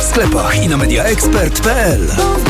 sklepach i na mediaexpert.pl.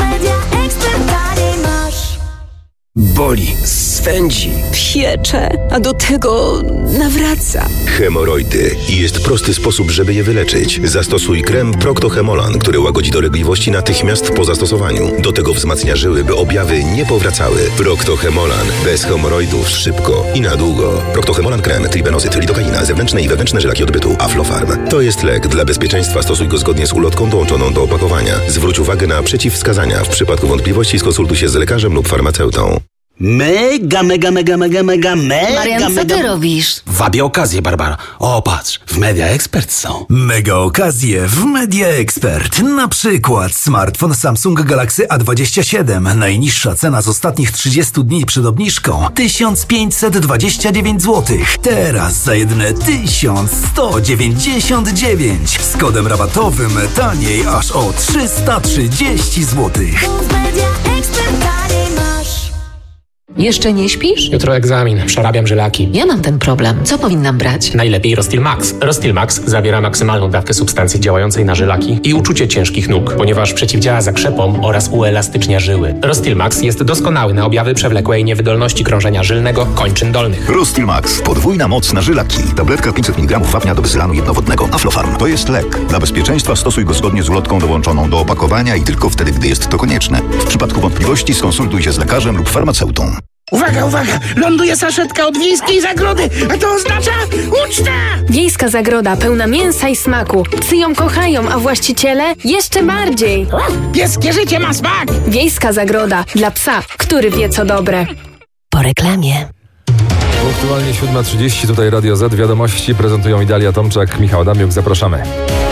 Boli, swędzi, piecze, a do tego nawraca. Hemoroidy. I jest prosty sposób, żeby je wyleczyć. Zastosuj krem Procto-Hemolan, który łagodzi dolegliwości natychmiast po zastosowaniu. Do tego wzmacnia żyły, by objawy nie powracały. Procto-Hemolan. Bez hemoroidów szybko i na długo. Procto-Hemolan krem, tribenozyt, lidokaina, zewnętrzne i wewnętrzne żylaki odbytu, Aflofarm. To jest lek. Dla bezpieczeństwa stosuj go zgodnie z ulotką dołączoną do opakowania. Zwróć uwagę na przeciwwskazania. W przypadku wątpliwości skonsultuj się z lekarzem lub farmaceutą. Mega. Marian, co ty robisz? Wabię okazję, Barbara. O, patrz, w Media Expert są. Mega okazje w Media Expert. Na przykład smartfon Samsung Galaxy A27. Najniższa cena z ostatnich 30 dni przed obniżką 1529 zł. Teraz za jedyne 1199. Z kodem rabatowym taniej aż o 330 zł. Jeszcze nie śpisz? Jutro egzamin, przerabiam żylaki. Ja mam ten problem. Co powinnam brać? Najlepiej Rostil Max. Rostil Max zawiera maksymalną dawkę substancji działającej na żylaki i uczucie ciężkich nóg, ponieważ przeciwdziała zakrzepom oraz uelastycznia żyły. Rostil Max jest doskonały na objawy przewlekłej niewydolności krążenia żylnego kończyn dolnych. Rostil Max. Podwójna moc na żylaki. Tabletka 500 mg wapnia do bezylanu jednowodnego. Aflofarm. To jest lek. Dla bezpieczeństwa stosuj go zgodnie z ulotką dołączoną do opakowania i tylko wtedy, gdy jest to konieczne. W przypadku wątpliwości skonsultuj się z lekarzem lub farmaceutą. Uwaga! Ląduje saszetka od Wiejskiej Zagrody, a to oznacza ucztę! Wiejska Zagroda pełna mięsa i smaku. Psy ją kochają, a właściciele jeszcze bardziej. Pieskie życie ma smak! Wiejska Zagroda dla psa, który wie co dobre. Po reklamie. Aktualnie 7:30, tutaj Radio Z. Wiadomości prezentują Idalia Tomczak, Michał Damiuk. Zapraszamy.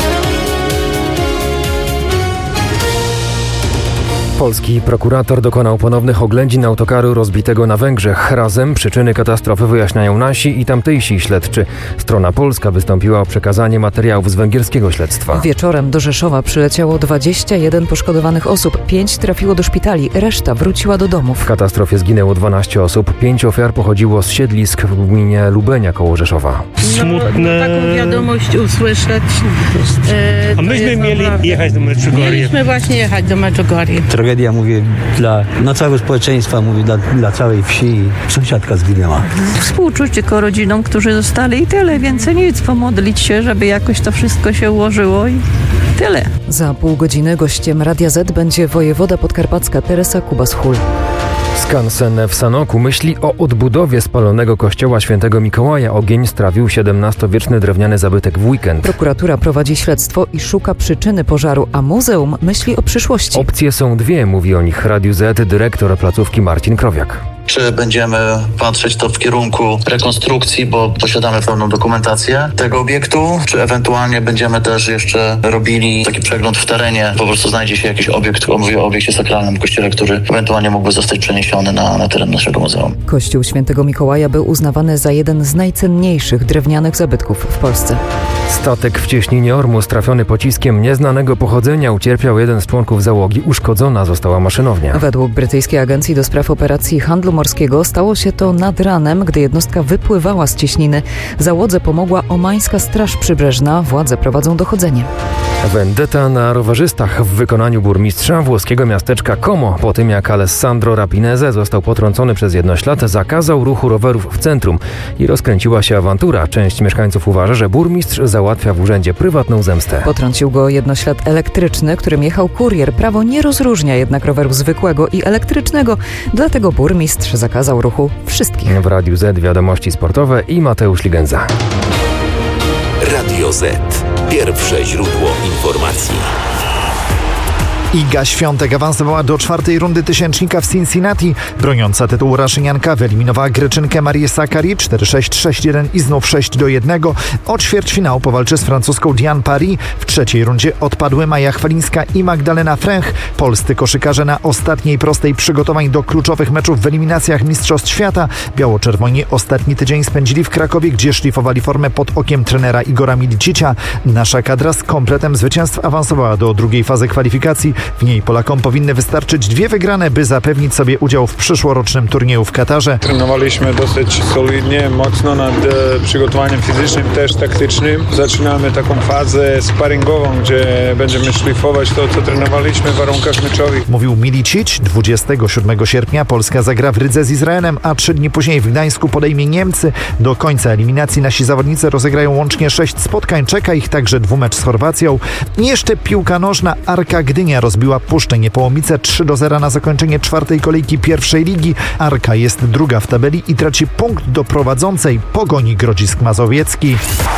Polski prokurator dokonał ponownych oględzin autokaru rozbitego na Węgrzech. Razem przyczyny katastrofy wyjaśniają nasi i tamtejsi śledczy. Strona polska wystąpiła o przekazanie materiałów z węgierskiego śledztwa. Wieczorem do Rzeszowa przyleciało 21 poszkodowanych osób. 5 trafiło do szpitali, reszta wróciła do domów. W katastrofie zginęło 12 osób. 5 ofiar pochodziło z siedlisk w gminie Lubenia koło Rzeszowa. Smutne. Taką wiadomość usłyszeć. A myśmy mieli jechać do Medjugorje. Mieliśmy właśnie jechać do Medjugorje. Tragedia, mówię, dla całego społeczeństwa, mówię, dla całej wsi. Sąsiadka zginęła. Współczucie rodzinom, którzy zostali i tyle, więcej nic. Pomodlić się, żeby jakoś to wszystko się ułożyło i tyle. Za pół godziny gościem Radia Z będzie wojewoda podkarpacka Teresa Kubas-Hul. Skansen w Sanoku myśli o odbudowie spalonego kościoła świętego Mikołaja. Ogień strawił XVII-wieczny drewniany zabytek w weekend. Prokuratura prowadzi śledztwo i szuka przyczyny pożaru, a muzeum myśli o przyszłości. Opcje są dwie, mówi o nich Radiu Z dyrektor placówki Marcin Krowiak. Czy będziemy patrzeć to w kierunku rekonstrukcji, bo posiadamy pełną dokumentację tego obiektu, czy ewentualnie będziemy też jeszcze robili taki przegląd w terenie, po prostu znajdzie się jakiś obiekt, mówię o obiekcie sakralnym, kościele, który ewentualnie mógłby zostać przeniesiony na teren naszego muzeum. Kościół świętego Mikołaja był uznawany za jeden z najcenniejszych drewnianych zabytków w Polsce. Statek w cieśninie Ormus trafiony pociskiem nieznanego pochodzenia ucierpiał jeden z członków załogi. Uszkodzona została maszynownia. Według brytyjskiej agencji do spraw operacji handlu morskiego stało się to nad ranem, gdy jednostka wypływała z cieśniny. Załodze pomogła Omańska Straż Przybrzeżna. Władze prowadzą dochodzenie. Vendetta na rowerzystach w wykonaniu burmistrza włoskiego miasteczka Como. Po tym jak Alessandro Rapinese został potrącony przez jednoślad, zakazał ruchu rowerów w centrum i rozkręciła się awantura. Część mieszkańców uważa, że burmistrz załatwia w urzędzie prywatną zemstę. Potrącił go jednoślad elektryczny, którym jechał kurier. Prawo nie rozróżnia jednak roweru zwykłego i elektrycznego, dlatego burmistrz zakazał ruchu wszystkich. W Radiu Z wiadomości sportowe i Mateusz Ligenza. Radio Z. Pierwsze źródło informacji. Iga Świątek awansowała do 4. rundy tysięcznika w Cincinnati. Broniąca tytułu Raszynianka wyeliminowała Greczynkę Marię Sakkari 4-6, 6-1 i znów 6-1. O ćwierćfinał powalczy z francuską Diane Paris. W 3. rundzie odpadły Maja Chwalińska i Magdalena Fręch. Polscy koszykarze na ostatniej prostej przygotowań do kluczowych meczów w eliminacjach Mistrzostw Świata. Biało-czerwoni ostatni tydzień spędzili w Krakowie, gdzie szlifowali formę pod okiem trenera Igora Milicicia. Nasza kadra z kompletem zwycięstw awansowała do drugiej fazy kwalifikacji. W niej Polakom powinny wystarczyć 2 wygrane, by zapewnić sobie udział w przyszłorocznym turnieju w Katarze. Trenowaliśmy dosyć solidnie, mocno nad przygotowaniem fizycznym, też taktycznym. Zaczynamy taką fazę sparingową, gdzie będziemy szlifować to, co trenowaliśmy w warunkach meczowych. Mówił Milicic. 27 sierpnia Polska zagra w Rydze z Izraelem, a 3 dni później w Gdańsku podejmie Niemcy. Do końca eliminacji nasi zawodnicy rozegrają łącznie 6 spotkań. Czeka ich także dwumecz z Chorwacją. I jeszcze piłka nożna. Arka Gdynia rozbiła Puszczę Niepołomice 3-0 na zakończenie 4. kolejki pierwszej ligi. Arka jest druga w tabeli i traci punkt do prowadzącej Pogoni Grodzisk Mazowiecki.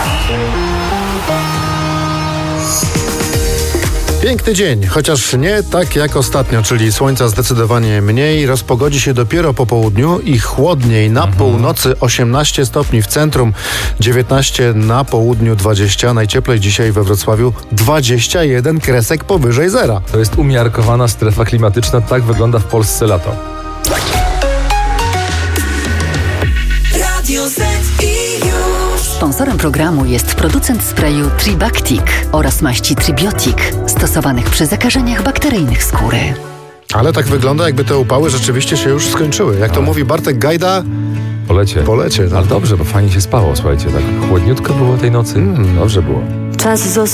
Piękny dzień, chociaż nie tak jak ostatnio, czyli słońca zdecydowanie mniej, rozpogodzi się dopiero po południu i chłodniej. Na północy 18 stopni w centrum, 19 na południu, 20, najcieplej dzisiaj we Wrocławiu 21 kresek powyżej zera. To jest umiarkowana strefa klimatyczna, tak wygląda w Polsce lato. Radio Z i już. Sponsorem programu jest producent sprayu Tribactic oraz maści Tribiotic, stosowanych przy zakażeniach bakteryjnych skóry. Ale tak wygląda, jakby te upały rzeczywiście się już skończyły. Jak to mówi Bartek Gajda, po lecie. No. Ale dobrze, bo fajnie się spało, słuchajcie, tak chłodniutko było tej nocy. Dobrze było. Czas